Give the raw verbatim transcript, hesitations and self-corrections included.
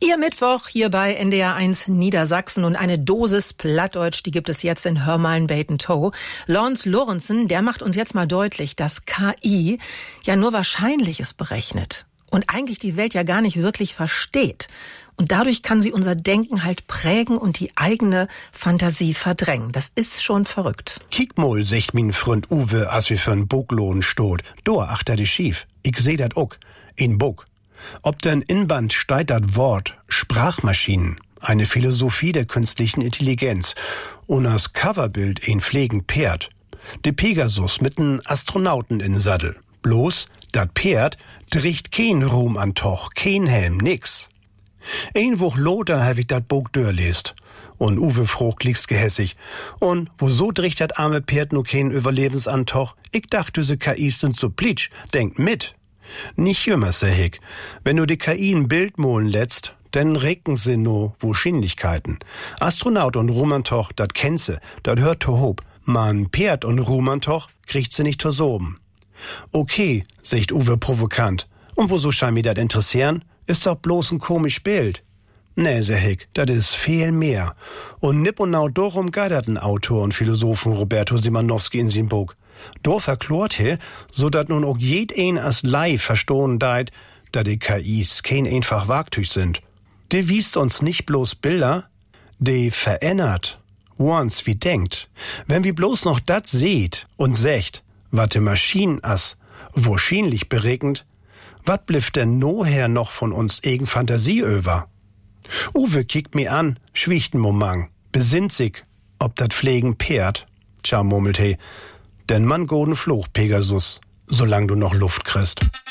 Ihr Mittwoch hier bei N D R eins Niedersachsen und eine Dosis Plattdeutsch, die gibt es jetzt in Hör mal 'n Bait-n-Tow. Lawrence Lorenzen, der macht uns jetzt mal deutlich, dass K I ja nur Wahrscheinliches berechnet und eigentlich die Welt ja gar nicht wirklich versteht. Und dadurch kann sie unser Denken halt prägen und die eigene Fantasie verdrängen. Das ist schon verrückt. Kiek mal, sagt min Freund Uwe, als wir für'n Boglohn stot. Do achter die schief. Ich seh dat ook. In Bog. Ob denn Inband steigt dat Wort Sprachmaschinen, eine Philosophie der künstlichen Intelligenz und als Coverbild ein pflegen Pferd. De Pegasus mit n Astronauten in Sattel. Bloß, dat Pferd dricht kein Ruhm an Toch, kein Helm, nix. Ein Woch loter hab ich dat Bog dörlest. Und Uwe frog liegst gehässig. Und wieso dricht dat arme Pferd nur kein Überlebensantoch? Ich dachte, diese K Is sind so plitsch, denkt mit. Nicht jümmer, sehig. Wenn du die K I ein Bild molen lätst, dann regen sie no Wahrscheinlichkeiten. Astronaut und Rumantoch, dat kennt sie, dat hört to hob. Man Pferd und Rumantoch kriegt sie nicht to soben. Okay, sagt Uwe provokant. Und wo so scheint mir dat interessieren? Ist doch bloß ein komisch Bild. Nee, sehig, dat is viel mehr. Und nipp und nau darum geidert ein Autor und Philosophen Roberto Simanowski in sin Buch. Do verklort he, so dat nun auch jed een as Leih verstohlen deit, da die K Is kein einfach Wagtüch sind. De wiest uns nicht bloß Bilder, de verändert uns wie denkt. Wenn wir bloß noch dat seht und secht, wat de Maschinen as wahrscheinlich beregend, wat blifft denn noher noch von uns egen Fantasie über? Uwe kickt mi an, schwicht n Momang, besinnt sich, ob dat pflegen Pferd. Tja, murmelt he, denn man goden Fluch, Pegasus, solang du noch Luft kriegst.